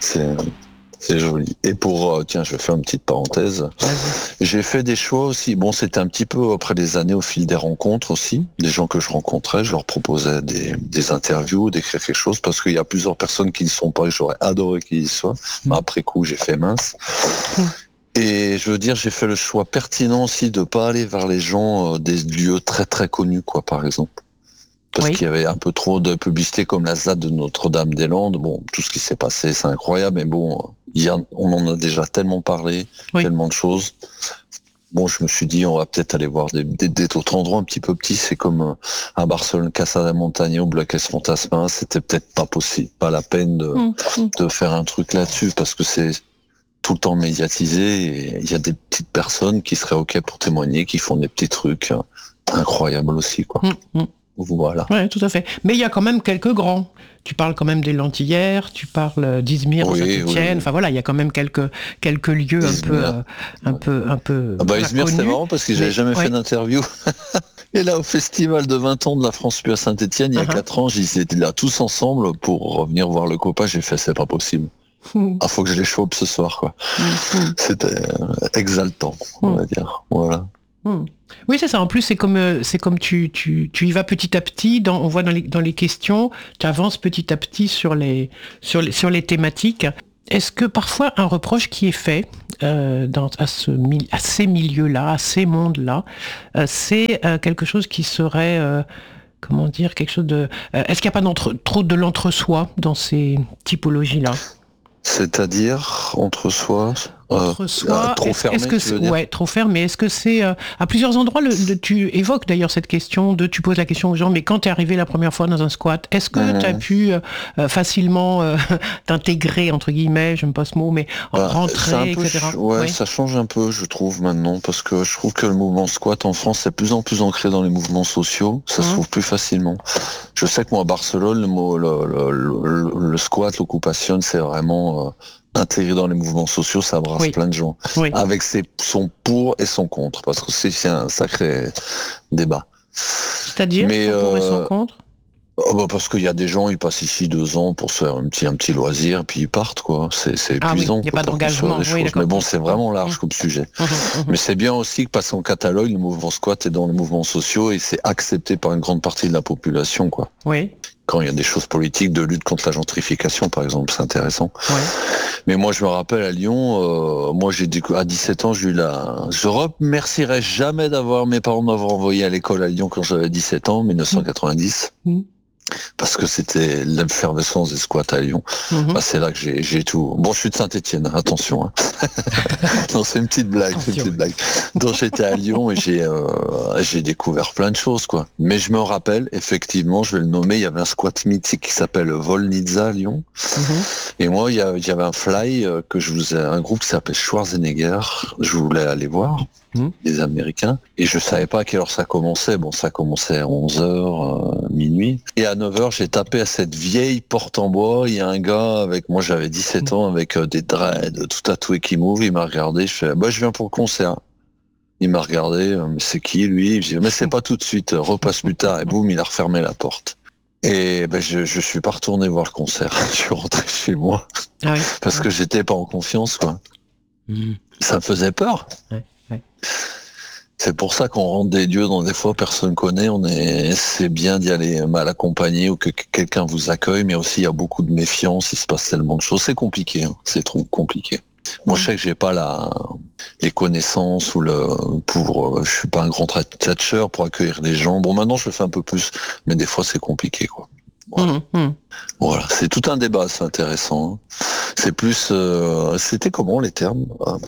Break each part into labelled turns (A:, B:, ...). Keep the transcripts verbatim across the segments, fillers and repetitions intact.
A: c'est, c'est joli. Et pour, euh, tiens, je vais faire une petite parenthèse. J'ai fait des choix aussi. Bon, c'était un petit peu après des années au fil des rencontres aussi. Des gens que je rencontrais, je leur proposais des, des interviews, d'écrire quelque chose, parce qu'il y a plusieurs personnes qui ne sont pas, et j'aurais adoré qu'ils y soient. Mais après coup, j'ai fait mince. Et je veux dire, j'ai fait le choix pertinent aussi de pas aller vers les gens euh, des lieux très très connus, quoi, par exemple. Parce oui. qu'il y avait un peu trop de publicité comme la Z A D de Notre-Dame-des-Landes. Bon, tout ce qui s'est passé, c'est incroyable, mais bon, il y a, on en a déjà tellement parlé, oui. tellement de choses. Bon, je me suis dit, on va peut-être aller voir des, des, des autres endroits un petit peu petits. C'est comme euh, à Barcelone, Casa de Montaña ou Bloques Fantasma. C'était peut-être pas possible, pas la peine de, mmh. de faire un truc là-dessus, parce que c'est tout le temps médiatisé et il y a des petites personnes qui seraient OK pour témoigner, qui font des petits trucs euh, incroyables aussi, quoi. Mmh. Voilà.
B: Oui, tout à fait. Mais il y a quand même quelques grands. Tu parles quand même des Lentillères, tu parles d'Izmir,
A: oui,
B: Saint-Étienne.
A: Oui, oui.
B: Enfin voilà, il y a quand même quelques quelques lieux un peu, euh, un peu, un peu.
A: Ah bah Izmir, c'est marrant parce que j'avais jamais ouais. fait d'interview. Et là, au festival de vingt ans de la France Plus à Saint-Étienne, il y a uh-huh. quatre ans, ils étaient là tous ensemble pour revenir voir le copain. J'ai fait, c'est pas possible. Mm. Ah, faut que je les chope ce soir, quoi. Mm. C'était exaltant, on va dire. Voilà.
B: Mmh. Oui, c'est ça. En plus, c'est comme, c'est comme tu, tu, tu y vas petit à petit. Dans, on voit dans les, dans les questions, tu avances petit à petit sur les, sur les, sur les thématiques. Est-ce que parfois un reproche qui est fait euh, dans, à, ce, à ces milieux-là, à ces mondes-là, euh, c'est euh, quelque chose qui serait, euh, comment dire, quelque chose de... Euh, est-ce qu'il n'y a pas d'entre, trop de l'entre-soi dans ces typologies-là ?
A: C'est-à-dire entre soi,
B: entre
A: euh,
B: soi,
A: trop
B: est-ce,
A: fermé,
B: est-ce que
A: tu veux dire ?
B: Ouais, trop fermé. Est-ce que c'est euh, à plusieurs endroits le, le, tu évoques d'ailleurs cette question de, tu poses la question aux gens, mais quand tu es arrivé la première fois dans un squat, est-ce que mmh. tu as pu euh, facilement euh, t'intégrer entre guillemets, j'aime pas ce mot, mais bah, rentrer,
A: peu,
B: et cetera.
A: Ouais, oui. Ça change un peu, je trouve maintenant, parce que je trouve que le mouvement squat en France est de plus en plus ancré dans les mouvements sociaux. Ça mmh. se trouve plus facilement. Je sais que moi à Barcelone, le mot, le, le, le, le squat, l'occupation, c'est vraiment euh, intégré dans les mouvements sociaux, ça brasse oui. plein de gens. Oui. Avec ses, son pour et son contre, parce que c'est, c'est un sacré débat.
B: C'est-à-dire
A: Mais,
B: son pour
A: euh,
B: et son contre
A: oh bah parce qu'il y a des gens, ils passent ici deux ans pour se faire un petit, un petit loisir, puis ils partent, quoi. C'est, c'est épuisant.
B: Ah oui, il n'y a pas d'engagement.
A: Oui, mais bon, c'est vraiment large mmh. comme sujet. Mmh. Mmh. Mais c'est bien aussi que, parce qu'en catalogue, le mouvement squat est dans les mouvements sociaux et c'est accepté par une grande partie de la population, quoi.
B: Oui.
A: Quand il y a des choses politiques de lutte contre la gentrification, par exemple, c'est intéressant.
B: Ouais.
A: Mais moi, je me rappelle à Lyon, euh, moi, j'ai dit à dix-sept ans, j'ai eu la. Je remercierai jamais d'avoir mes parents m'avoir envoyé à l'école à Lyon quand j'avais dix-sept ans, dix-neuf cent quatre-vingt-dix. Mmh. Parce que c'était l'effervescence des squats à Lyon. Mmh. Bah, c'est là que j'ai, j'ai tout. Bon, je suis de Saint-Étienne, attention. Hein. Non, c'est une petite blague, c'est une petite blague. Donc j'étais à Lyon et j'ai euh, j'ai découvert plein de choses, quoi. Mais je me rappelle, effectivement, je vais le nommer, il y avait un squat mythique qui s'appelle Volnitsa à Lyon. Mmh. Et moi, il y, a, il y avait un fly euh, que je vous ai, un groupe qui s'appelle Schwarzenegger. Je voulais aller voir. Mmh. Des Américains, et je savais pas à quelle heure ça commençait. Bon, ça commençait à onze heures, euh, minuit. Et à neuf heures, j'ai tapé à cette vieille porte en bois. Il y a un gars avec, moi j'avais dix-sept ans, avec euh, des dreads, tout tatoué qui m'ouvre. Il m'a regardé, je fais, bah je viens pour le concert. Il m'a regardé, euh, mais c'est qui lui? Je dis, mais c'est pas tout de suite, repasse plus tard. Et boum, il a refermé la porte. Et ben je, je suis pas retourné voir le concert. Je suis rentré chez moi. Ah oui. Parce que j'étais pas en confiance, quoi. Mmh. Ça me faisait peur. Ouais. Ouais. C'est pour ça qu'on rentre des lieux dont des fois personne connaît. On est, c'est bien d'y aller mal accompagné ou que quelqu'un vous accueille, mais aussi il y a beaucoup de méfiance. Il se passe tellement de choses. C'est compliqué. Hein. C'est trop compliqué. Moi, je sais que j'ai pas la, les connaissances ou le, pour, je suis pas un grand thatcher pour accueillir les gens. Bon, maintenant, je le fais un peu plus, mais des fois, c'est compliqué, quoi. Voilà. Mmh, mmh. Voilà, c'est tout un débat, c'est intéressant. Hein. C'est plus, euh, c'était comment les termes?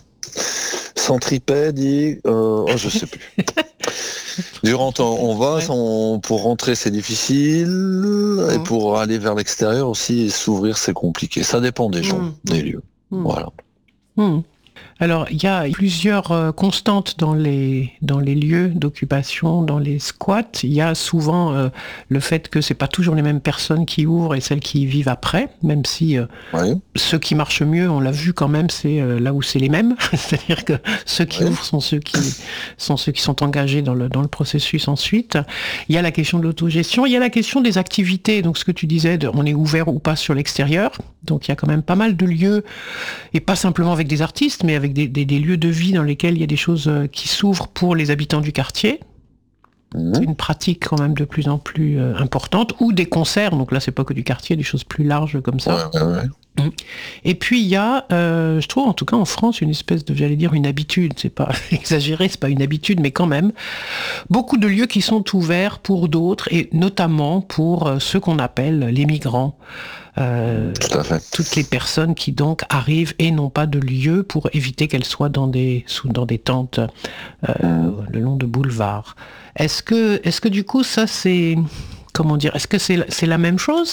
A: Centripède, et, euh, oh, je sais plus. Durant, on, on va, ouais. on, pour rentrer, c'est difficile, mmh. et pour aller vers l'extérieur aussi, s'ouvrir, c'est compliqué. Ça dépend des gens, mmh. des lieux. Mmh. Voilà.
B: Mmh. Alors, il y a plusieurs euh, constantes dans les, dans les lieux d'occupation, dans les squats. Il y a souvent euh, le fait que c'est pas toujours les mêmes personnes qui ouvrent et celles qui y vivent après, même si euh,
A: Oui.
B: ceux qui marchent mieux, on l'a vu quand même, c'est euh, là où c'est les mêmes. C'est-à-dire que ceux qui
A: Oui.
B: ouvrent sont ceux qui, sont ceux qui sont engagés dans le, dans le processus ensuite. Il y a la question de l'autogestion, il y a la question des activités. Donc, ce que tu disais, de, on est ouvert ou pas sur l'extérieur. Donc, il y a quand même pas mal de lieux, et pas simplement avec des artistes, mais avec Des, des, des lieux de vie dans lesquels il y a des choses qui s'ouvrent pour les habitants du quartier. Mmh. C'est une pratique quand même de plus en plus euh, importante, ou des concerts, donc là c'est pas que du quartier, des choses plus larges comme ça.
A: Ouais, ouais, ouais.
B: Mmh. Et puis il y a, euh, je trouve en tout cas en France, une espèce de, j'allais dire une habitude, c'est pas exagéré, c'est pas une habitude, mais quand même, beaucoup de lieux qui sont ouverts pour d'autres, et notamment pour euh, ceux qu'on appelle les migrants. Euh,
A: Tout à fait.
B: Toutes les personnes qui donc arrivent et n'ont pas de lieu pour éviter qu'elles soient dans des, sous, dans des tentes euh, mmh. le long de boulevards. Est-ce que, est-ce que du coup ça c'est, comment dire, est-ce que c'est, c'est la même chose ça ?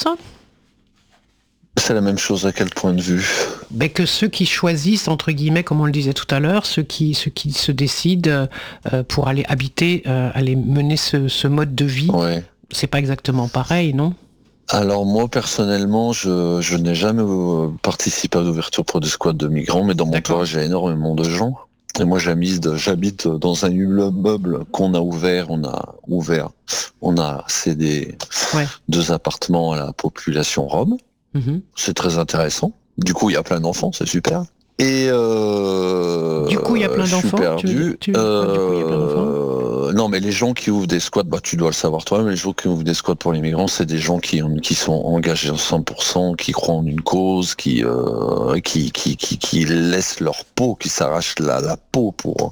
A: C'est la même chose à quel point de vue ?
B: Ben que ceux qui choisissent, entre guillemets, comme on le disait tout à l'heure, ceux qui, ceux qui se décident euh, pour aller habiter, euh, aller mener ce, ce mode de vie,
A: ouais.
B: C'est pas exactement pareil, non ?
A: Alors moi personnellement, je, je n'ai jamais participé à l'ouverture pour des squats de migrants, mais dans mon entourage, il y a énormément de gens. Et moi j'habite, j'habite dans un immeuble qu'on a ouvert, on a ouvert, on a cédé ouais. deux appartements à la population rome. Mmh. C'est très intéressant. Du coup il y a plein d'enfants, c'est super. Et euh,
B: du coup il y a plein d'enfants.
A: Perdu.
B: Tu, tu, euh, du coup, il y a plein d'enfants.
A: Non, mais les gens qui ouvrent des squats, bah, tu dois le savoir toi, mais les gens qui ouvrent des squats pour les migrants, c'est des gens qui, qui sont engagés à cent pour cent, qui croient en une cause, qui, euh, qui, qui, qui, qui laissent leur peau, qui s'arrachent la, la peau pour,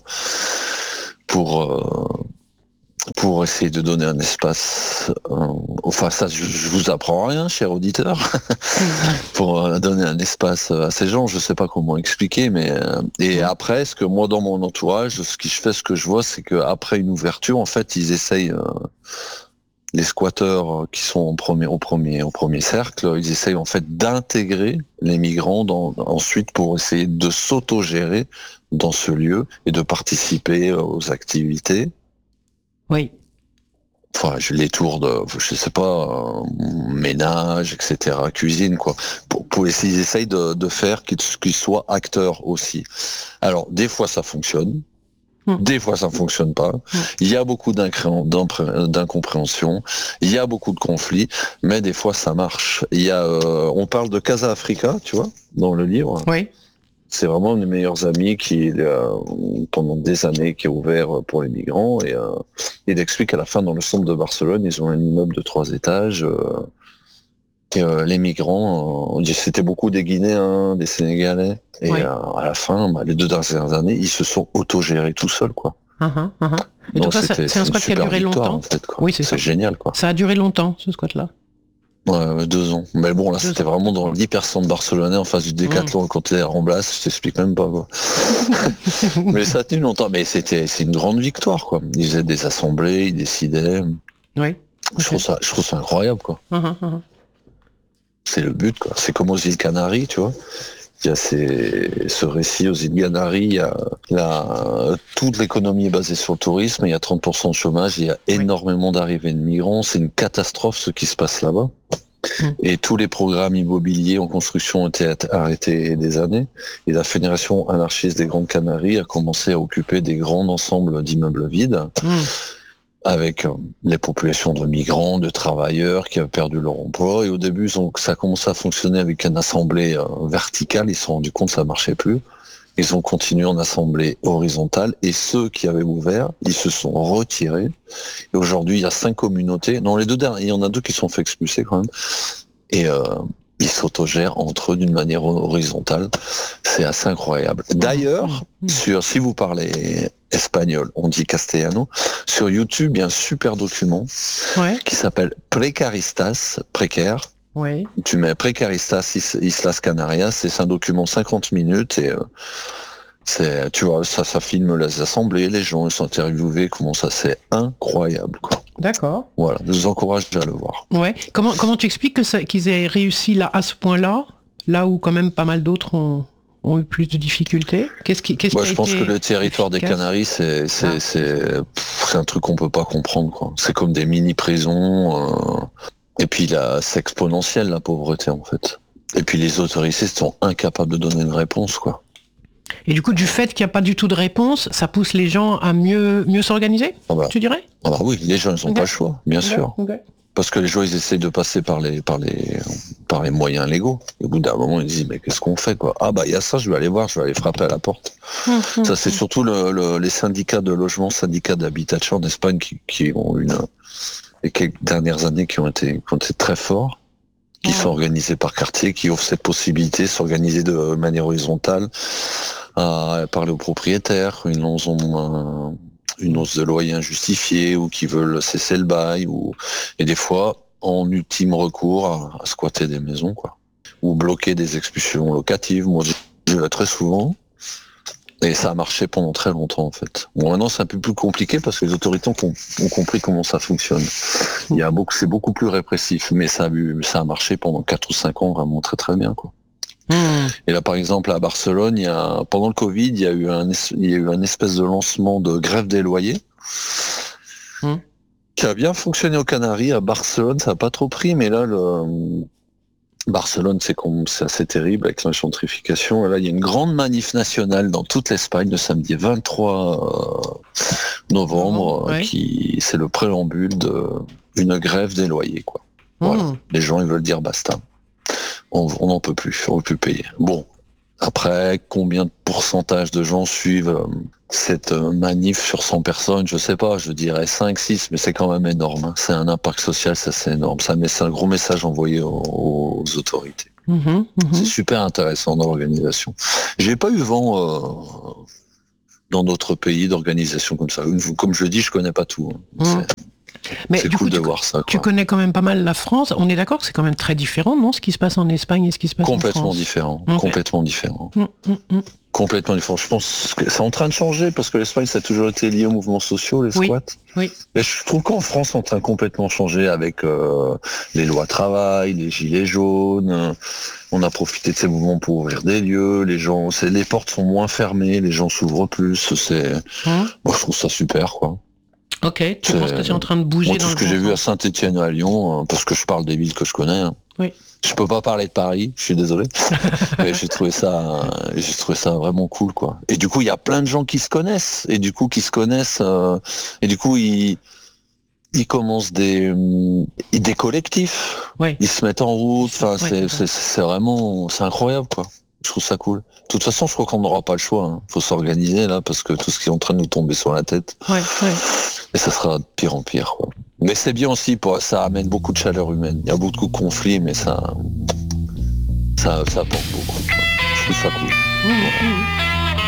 A: pour, euh, pour essayer de donner un espace. Euh, enfin, ça, je, je vous apprends rien, cher auditeur, pour euh, donner un espace à ces gens. Je sais pas comment expliquer, mais euh, et après, ce que moi dans mon entourage, ce que je fais, ce que je vois, c'est qu'après une ouverture, en fait, ils essayent. Euh, les squatteurs qui sont en premier, au premier, au premier cercle, ils essayent en fait d'intégrer les migrants dans, ensuite pour essayer de s'autogérer dans ce lieu et de participer aux activités.
B: Oui.
A: Enfin, les tours de, je sais pas, euh, ménage, et cetera, cuisine, quoi. Pour, pour essayer, ils essayent de, de faire qu'ils, qu'ils soient acteurs aussi. Alors, des fois, ça fonctionne. Mmh. Des fois, ça ne fonctionne pas. Mmh. Il y a beaucoup d'incompréhension. Il y a beaucoup de conflits. Mais des fois, ça marche. Il y a, euh, on parle de Casa Africa, tu vois, dans le livre.
B: Oui.
A: C'est vraiment un de mes meilleurs amis qui, euh, pendant des années, qui est ouvert pour les migrants. Et euh, il explique qu'à la fin, dans le centre de Barcelone, ils ont un immeuble de trois étages. Euh, et euh, les migrants, euh, c'était beaucoup des Guinéens, des Sénégalais. Et oui. euh, à la fin, bah, les deux dernières années, ils se sont autogérés tout seuls, quoi.
B: Uh-huh, uh-huh. Et donc, donc ça, c'est, c'est un squat qui a duré
A: victoire,
B: longtemps.
A: En fait,
B: oui, c'est,
A: c'est
B: ça.
A: génial, quoi.
B: Ça a duré longtemps, ce squat-là.
A: Ouais, deux ans. Mais bon, là, deux c'était ans. Vraiment dans l'hypercentre barcelonais, en face du Décathlon, mmh. quand tu es à Ramblas, je t'explique même pas, quoi. Mais ça a tenu longtemps. Mais c'était, c'est une grande victoire, quoi. Ils faisaient des assemblées, ils décidaient.
B: Oui. Okay.
A: Je trouve ça, je trouve ça incroyable, quoi.
B: Uh-huh, uh-huh.
A: C'est le but, quoi. C'est comme aux îles Canaries, tu vois. Il y a ces, ce récit aux îles Canaries, il y a la, toute l'économie est basée sur le tourisme, il y a trente pour cent de chômage, il y a oui. énormément d'arrivées de migrants, c'est une catastrophe ce qui se passe là-bas. Mmh. Et tous les programmes immobiliers en construction ont été arrêtés des années. Et la Fédération anarchiste des Grandes Canaries a commencé à occuper des grands ensembles d'immeubles vides. Mmh. Avec les populations de migrants, de travailleurs qui avaient perdu leur emploi. Et au début, ils ont, ça a commencé à fonctionner avec une assemblée euh, verticale. Ils se sont rendus compte que ça ne marchait plus. Ils ont continué en assemblée horizontale. Et ceux qui avaient ouvert, ils se sont retirés. Et aujourd'hui, il y a cinq communautés. Non, les deux derniers, il y en a deux qui sont fait expulser quand même. Et euh, ils s'autogèrent entre eux d'une manière horizontale. C'est assez incroyable. D'ailleurs, mmh. sur, si vous parlez espagnol, on dit castellano, sur YouTube, il y a un super document ouais. qui s'appelle Precaristas, précaire.
B: Ouais.
A: Tu mets Precaristas Islas Canarias, c'est un document cinquante minutes et euh, c'est, tu vois, ça, ça filme les assemblées, les gens ils sont interviewés, comment ça, c'est incroyable, quoi.
B: D'accord.
A: Voilà, je vous encourage à le voir.
B: Ouais. Comment, comment tu expliques que ça, qu'ils aient réussi là, à ce point-là, là où quand même pas mal d'autres ont, ont eu plus de difficultés? Qu'est-ce qui, qu'est-ce
A: Moi,
B: qui a
A: je pense
B: été
A: que le territoire
B: efficace?
A: des Canaries, c'est, c'est,
B: Ah.
A: c'est, pff, c'est un truc qu'on peut pas comprendre, quoi. C'est comme des mini-prisons, euh, et puis là, c'est exponentiel, la pauvreté, en fait. Et puis les autorités sont incapables de donner une réponse, quoi.
B: Et du coup, du fait qu'il n'y a pas du tout de réponse, ça pousse les gens à mieux, mieux s'organiser,
A: Ah bah,
B: tu dirais?
A: ah bah oui, les gens, ils n'ont
B: Ok.
A: pas le choix, bien
B: Ok,
A: sûr.
B: ok.
A: Parce que les gens, ils essayent de passer par les, par les, par les moyens légaux. Et au bout d'un moment, ils disent, mais qu'est-ce qu'on fait, quoi? Ah bah, il y a ça, je vais aller voir, je vais aller frapper à la porte.
B: Hum, hum,
A: Ça, c'est
B: hum.
A: surtout le, le- les syndicats de logement, syndicats d'habitation en Espagne qui, qui ont une, les quelques dernières années qui ont été, qui ont été très forts, qui
B: Ouais.
A: sont organisés par quartier, qui offrent cette possibilité, s'organiser de manière horizontale, à parler aux propriétaires, une hausse, un- une hausse de loyer injustifiée, ou qui veulent cesser le bail, ou, et des fois, en ultime recours, à, à squatter des maisons, quoi. Ou bloquer des expulsions locatives. Moi, je vais très souvent. Et ça a marché pendant très longtemps, en fait. Bon, maintenant, c'est un peu plus compliqué parce que les autorités ont, ont compris comment ça fonctionne. Il y a beaucoup, c'est beaucoup plus répressif, mais ça a, eu, ça a marché pendant quatre ou cinq ans vraiment très très bien, quoi.
B: Hum.
A: Et là, par exemple, à Barcelone, il y a, pendant le Covid, il y a eu un, il y a eu un espèce de lancement de grève des loyers.
B: Hum.
A: Qui a bien fonctionné aux Canaries. À Barcelone, ça n'a pas trop pris, mais là, le, Barcelone, c'est, comme, c'est assez terrible avec la gentrification. Et là, il y a une grande manif nationale dans toute l'Espagne le samedi vingt-trois novembre,
B: Ouais.
A: qui c'est le préambule d'une grève des loyers, quoi. Voilà.
B: Hum.
A: Les gens, ils veulent dire basta. On n'en peut plus, on ne peut plus payer. Bon, après, combien de pourcentage de gens suivent euh, cette euh, manif sur cent personnes? Je sais pas, je dirais cinq, six, mais c'est quand même énorme. Hein. C'est un impact social, ça c'est énorme. Ça, mais c'est un gros message envoyé aux, aux autorités.
B: Mhm, mhm.
A: C'est super intéressant dans l'organisation. J'ai pas eu vent euh, dans d'autres pays d'organisation comme ça. Comme je le dis, je connais pas tout. Hein.
B: Hum.
A: C'est,
B: Mais
A: c'est
B: du
A: cool
B: coup,
A: de
B: tu,
A: voir ça.
B: tu
A: Quoi.
B: connais quand même pas mal la France. On est d'accord que c'est quand même très différent, non, ce qui se passe en Espagne et ce qui se passe en
A: Complètement
B: France.
A: différent.
B: Ok.
A: Complètement différent.
B: Hum, hum, hum.
A: Complètement différent. Je pense que c'est en train de changer parce que l'Espagne, ça a toujours été lié aux mouvements sociaux, les
B: Oui.
A: squats.
B: Oui.
A: Et je trouve qu'en France, c'est en train de complètement changer avec euh, les lois travail, les gilets jaunes. On a profité de ces mouvements pour ouvrir des lieux. Les gens, c'est, les portes sont moins fermées, les gens s'ouvrent plus. C'est,
B: Hum.
A: moi, je trouve ça super, quoi.
B: Ok. Tu
A: C'est-
B: penses que c'est en train de bouger
A: Moi,
B: dans
A: tout
B: le
A: ce que
B: bon
A: j'ai vu à
B: sens?
A: Saint-Étienne ou à Lyon, euh, parce que je parle des villes que je connais. Hein.
B: Oui.
A: Je peux pas parler de Paris, je suis désolé. Mais j'ai trouvé ça, euh, j'ai trouvé ça vraiment cool, quoi. Et du coup, il y a plein de gens qui se connaissent, et du coup, qui se connaissent, euh, et du coup, ils, ils commencent des, euh, des collectifs.
B: Oui.
A: Ils se mettent en route. Enfin,
B: Ouais,
A: c'est,
B: ouais.
A: c'est, c'est vraiment, c'est incroyable, quoi. Je trouve ça cool. De toute façon, je crois qu'on n'aura pas le choix. Hein. Faut s'organiser là, parce que tout ce qui est en train de nous tomber sur la tête.
B: Ouais, ouais.
A: Et ça sera de pire en pire, quoi. Mais c'est bien aussi, pour, ça amène beaucoup de chaleur humaine. Il y a beaucoup de conflits, mais ça, ça, ça apporte beaucoup. Quoi. Je trouve ça cool.
B: Mmh, mmh.